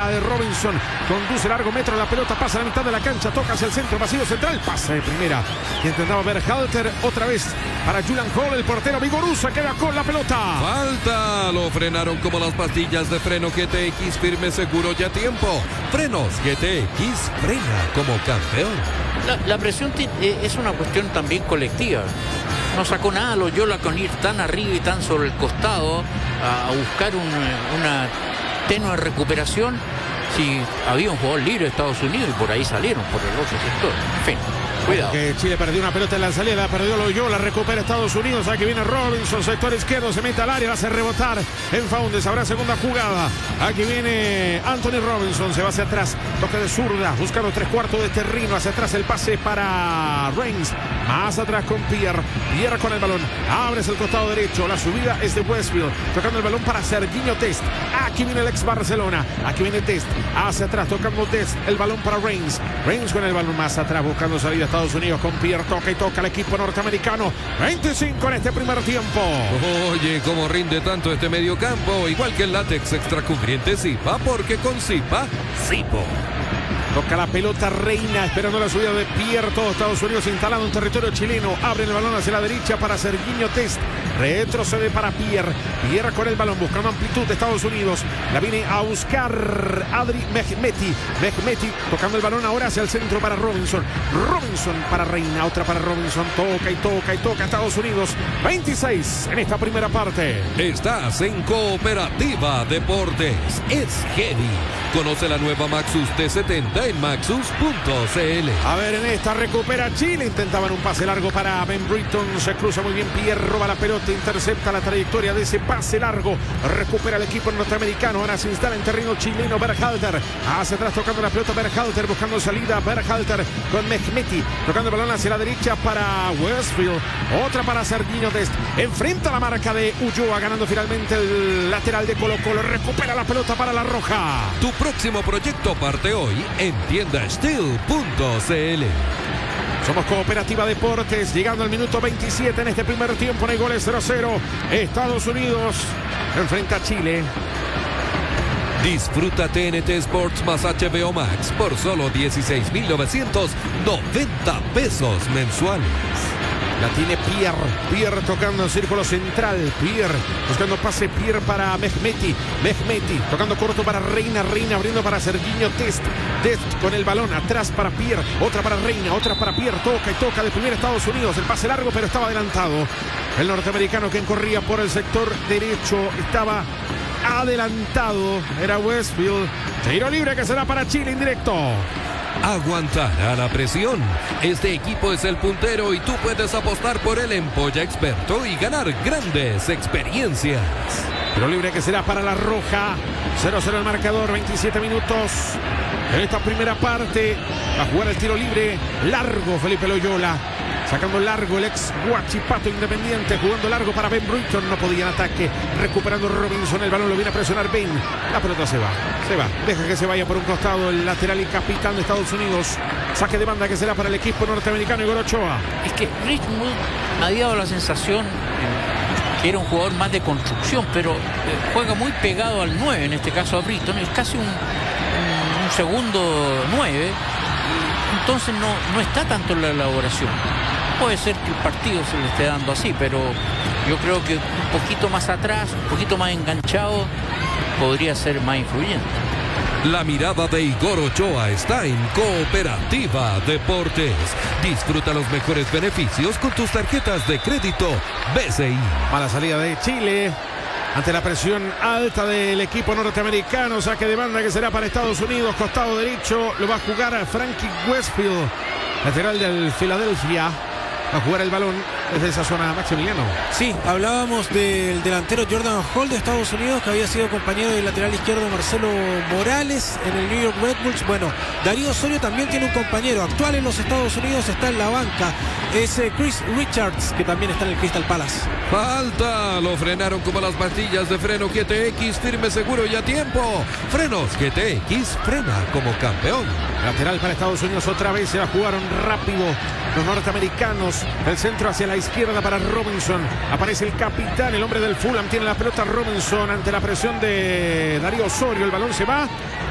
cae Robinson, conduce largo metro, la pelota pasa a la mitad de la cancha, toca hacia el centro, vacío central, pase de primera, que intentaba Berhalter, otra vez para Julian Hall, el portero vigoroso, queda con la pelota. Falta, lo frenaron como las pastillas de freno GTX, firme, seguro y a tiempo. Frenos GTX, frena como campeón. La presión es una cuestión también colectiva. No sacó nada Loyola con ir tan arriba y tan sobre el costado a buscar una tenue recuperación. Si había un jugador libre de Estados Unidos y por ahí salieron, por el otro sector. En fin, cuidado. Que Chile perdió una pelota en la salida, la perdió Loyola, recupera Estados Unidos. Aquí viene Robinson, sector izquierdo, se mete al área, la hace rebotar en Faundes. Habrá segunda jugada. Aquí viene Anthony Robinson, se va hacia atrás, toque de zurda, buscando 3/4 de terreno. Hacia atrás el pase para Reigns. Más atrás con Pierre. Pierre con el balón. Abres el costado derecho. La subida es de Westfield. Tocando el balón para Serginho Dest. Aquí viene el ex Barcelona. Aquí viene Dest. Hacia atrás tocando Dest. El balón para Reigns. Reigns con el balón más atrás buscando salida a Estados Unidos con Pierre. Toca y toca el equipo norteamericano. 25 en este primer tiempo. Oye, cómo rinde tanto este mediocampo. Igual que el látex extracubriente Zipa, porque con Zipa, Zipo. Toca la pelota Reina, esperando la subida de Pierre. Todo Estados Unidos instalado en territorio chileno. Abre el balón hacia la derecha para Serginho Dest. Retrocede para Pierre. Pierre con el balón buscando amplitud de Estados Unidos. La viene a buscar Adri Mehmeti. Mehmeti tocando el balón ahora hacia el centro para Robinson. Robinson para Reina. Otra para Robinson. Toca y toca y toca Estados Unidos. 26 en esta primera parte. Estás en Cooperativa Deportes. Es heavy. Conoce la nueva Maxus T70 en maxus.cl. A ver, en esta recupera Chile. Intentaban un pase largo para Ben Britton. Se cruza muy bien Pierre, roba la pelota, intercepta la trayectoria de ese pase largo. Recupera el equipo norteamericano. Ahora se instala en terreno chileno Berhalter. Hacia atrás tocando la pelota Berhalter, buscando salida Berhalter con Mehmeti. Tocando el balón hacia la derecha para Westfield. Otra para Serginho Dest. Enfrenta la marca de Ulloa, ganando finalmente el lateral de Colo-Colo. Recupera la pelota para la Roja. Tu próximo proyecto parte hoy en tiendasteel.cl. Somos Cooperativa Deportes, llegando al minuto 27 en este primer tiempo. En el gol 0-0. Estados Unidos enfrenta a Chile. Disfruta TNT Sports más HBO Max por solo 16,990 pesos mensuales. La tiene Pierre. Pierre tocando en círculo central. Pierre buscando pase. Pierre para Mehmeti. Mehmeti tocando corto para Reina. Reina abriendo para Serginho Dest. Dest con el balón atrás para Pierre. Otra para Reina. Otra para Pierre. Toca y toca de primera Estados Unidos. El pase largo, pero estaba adelantado. El norteamericano que corría por el sector derecho estaba adelantado. Era Westfield. Tiro libre que será para Chile indirecto. Aguantará la presión. Este equipo es el puntero y tú puedes apostar por él en Polla Experto y ganar grandes experiencias. Tiro libre que será para la Roja. 0-0 el marcador, 27 minutos en esta primera parte. Va a jugar el tiro libre largo Felipe Loyola. Sacando largo el ex Huachipato Independiente, jugando largo para Ben Britton, no podía en ataque, recuperando Robinson, el balón lo viene a presionar Ben, la pelota se va, deja que se vaya por un costado el lateral y capitán de Estados Unidos, saque de banda que será para el equipo norteamericano Igor Ochoa. Es que Richmond me había dado la sensación que era un jugador más de construcción, pero juega muy pegado al 9, en este caso a Britton, es casi un segundo 9, entonces no está tanto en la elaboración. Puede ser que el partido se le esté dando así, pero yo creo que un poquito más atrás, un poquito más enganchado, podría ser más influyente. La mirada de Igor Ochoa está en Cooperativa Deportes. Disfruta los mejores beneficios con tus tarjetas de crédito BCI. Mala salida de Chile ante la presión alta del equipo norteamericano. Saque de banda que será para Estados Unidos. Costado derecho lo va a jugar a Frankie Westfield, lateral del Philadelphia. Va a jugar el balón desde esa zona, Maximiliano. Sí, hablábamos del delantero Jordan Hall de Estados Unidos, que había sido compañero del lateral izquierdo Marcelo Morales en el New York Red Bulls. Bueno, Darío Osorio también tiene un compañero actual en los Estados Unidos, está en la banca. Es Chris Richards, que también está en el Crystal Palace. Falta, lo frenaron como las pastillas de freno GTX, firme, seguro y a tiempo. Frenos GTX, frena como campeón. Lateral para Estados Unidos otra vez, se la jugaron rápido los norteamericanos. El centro hacia la izquierda para Robinson. Aparece el capitán, el hombre del Fulham. Tiene la pelota Robinson ante la presión de Darío Osorio. El balón se va